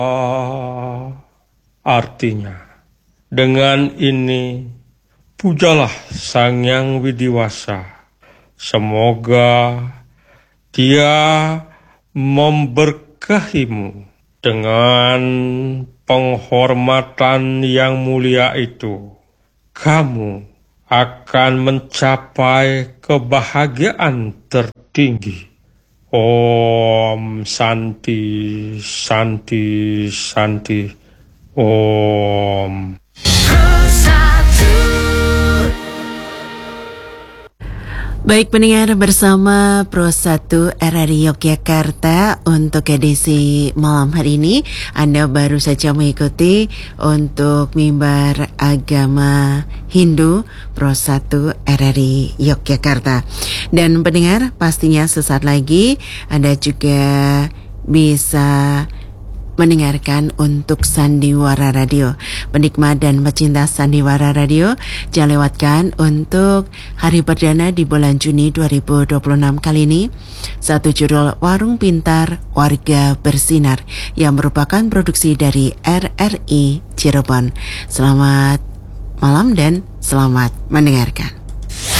Artinya, dengan ini pujalah Sang Yang Widiwasa. Semoga Dia memberkahimu dengan penghormatan yang mulia itu. Kamu akan mencapai kebahagiaan tertinggi. Om Santi, Santi, Santi. Om. Baik pendengar, bersama Pro 1 RRI Yogyakarta untuk edisi malam hari ini Anda baru saja mengikuti untuk mimbar agama Hindu Pro 1 RRI Yogyakarta. Dan pendengar, pastinya sesaat lagi Anda juga bisa mendengarkan untuk Sandiwara Radio. Penikmat dan pecinta Sandiwara Radio, jangan lewatkan untuk hari perdana di bulan Juni 2026 kali ini satu judul Warung Pintar Warga Bersinar yang merupakan produksi dari RRI Cirebon. Selamat malam dan selamat mendengarkan.